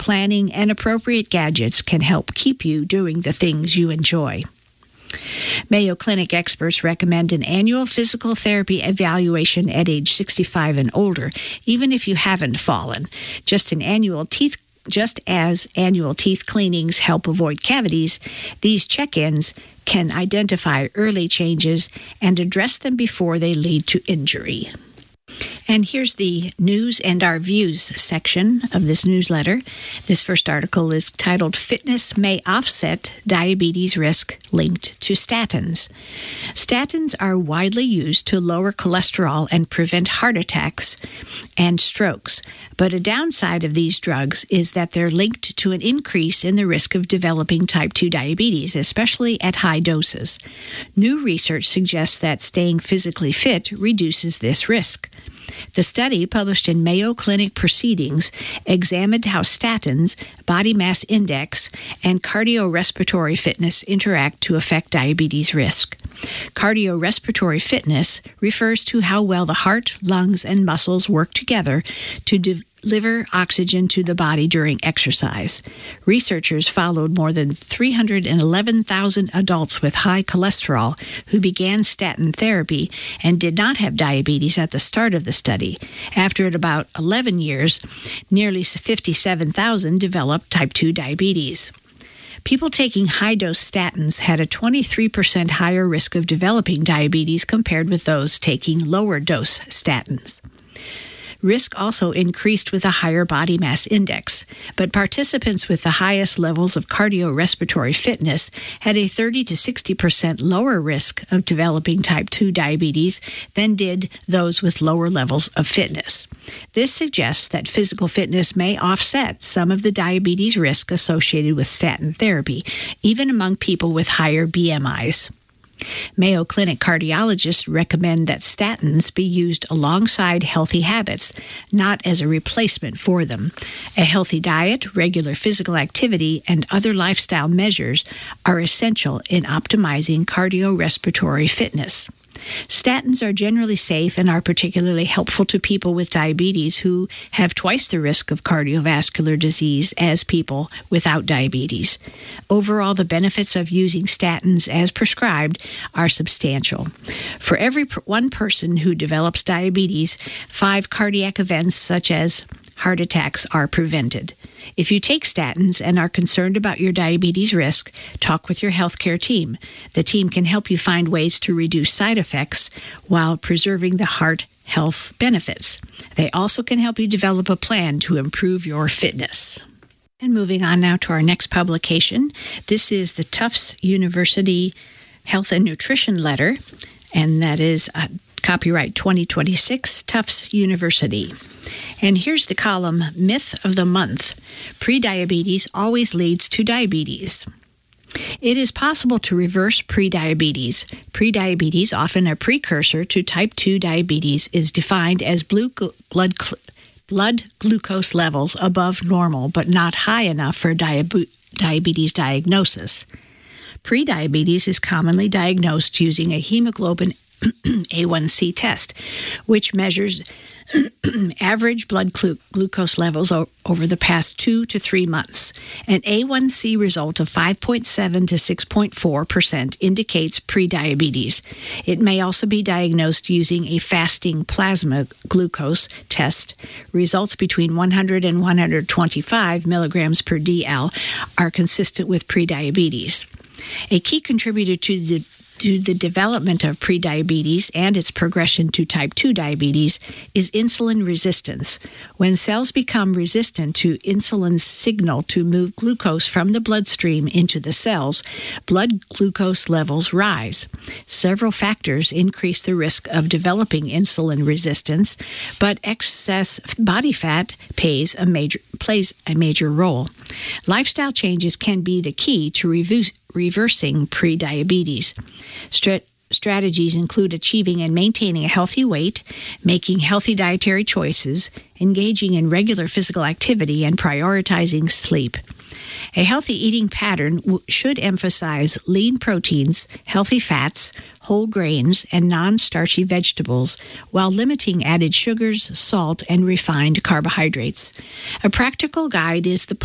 planning, and appropriate gadgets can help keep you doing the things you enjoy. Mayo Clinic experts recommend an annual physical therapy evaluation at age 65 and older, even if you haven't fallen. Just as annual teeth cleanings help avoid cavities, these check-ins can identify early changes and address them before they lead to injury. And here's the news and our views section of this newsletter. This first article is titled, Fitness May Offset Diabetes Risk Linked to Statins. Statins are widely used to lower cholesterol and prevent heart attacks and strokes. But a downside of these drugs is that they're linked to an increase in the risk of developing type 2 diabetes, especially at high doses. New research suggests that staying physically fit reduces this risk. The study, published in Mayo Clinic Proceedings, examined how statins, body mass index, and cardiorespiratory fitness interact to affect diabetes risk. Cardiorespiratory fitness refers to how well the heart, lungs, and muscles work together to deliver oxygen to the body during exercise. Researchers followed more than 311,000 adults with high cholesterol who began statin therapy and did not have diabetes at the start of the study. After about 11 years, nearly 57,000 developed type 2 diabetes. People taking high-dose statins had a 23% higher risk of developing diabetes compared with those taking lower-dose statins. Risk also increased with a higher body mass index, but participants with the highest levels of cardiorespiratory fitness had a 30 to 60% lower risk of developing type 2 diabetes than did those with lower levels of fitness. This suggests that physical fitness may offset some of the diabetes risk associated with statin therapy, even among people with higher BMIs. Mayo Clinic cardiologists recommend that statins be used alongside healthy habits, not as a replacement for them. A healthy diet, regular physical activity, and other lifestyle measures are essential in optimizing cardiorespiratory fitness. Statins are generally safe and are particularly helpful to people with diabetes who have twice the risk of cardiovascular disease as people without diabetes. Overall, the benefits of using statins as prescribed are substantial. For every one person who develops diabetes, 5 cardiac events such as heart attacks are prevented. If you take statins and are concerned about your diabetes risk, talk with your healthcare team. The team can help you find ways to reduce side effects while preserving the heart health benefits. They also can help you develop a plan to improve your fitness. And moving on now to our next publication. This is the Tufts University Health and Nutrition Letter, and that is copyright 2026, Tufts University. And here's the column, Myth of the Month. Prediabetes always leads to diabetes. It is possible to reverse prediabetes. Prediabetes, often a precursor to type 2 diabetes, is defined as blood glucose levels above normal but not high enough for diabetes diagnosis. Prediabetes is commonly diagnosed using a hemoglobin A1C test, which measures average blood glucose levels over the past 2 to 3 months. An A1C result of 5.7 to 6.4% indicates prediabetes. It may also be diagnosed using a fasting plasma glucose test. Results between 100 and 125 milligrams per DL are consistent with prediabetes. A key contributor to the development of prediabetes and its progression to type 2 diabetes is insulin resistance. When cells become resistant to insulin's signal to move glucose from the bloodstream into the cells, blood glucose levels rise. Several factors increase the risk of developing insulin resistance, but excess body fat plays a major role. Lifestyle changes can be the key to reversing prediabetes. Strategies include achieving and maintaining a healthy weight, making healthy dietary choices, engaging in regular physical activity, and prioritizing sleep. A healthy eating pattern should emphasize lean proteins, healthy fats, whole grains, and non-starchy vegetables, while limiting added sugars, salt, and refined carbohydrates. A practical guide is the